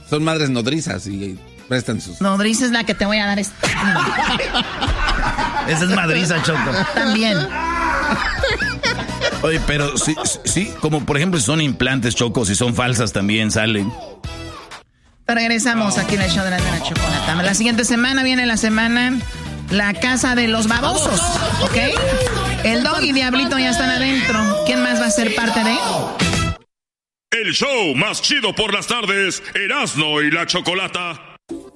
Son madres nodrizas y prestan sus... Nodriza es la que te voy a dar. Esa es madriza, Choco. También. Oye, pero sí, como por ejemplo si son implantes, Choco, si son falsas también salen. Regresamos aquí en el show de la chocolata. La siguiente semana viene la casa de los babosos, ¿ok? El Dog y Diablito ya están adentro. ¿Quién más va a ser parte de? El show más chido por las tardes, Erasmo y la Chocolata.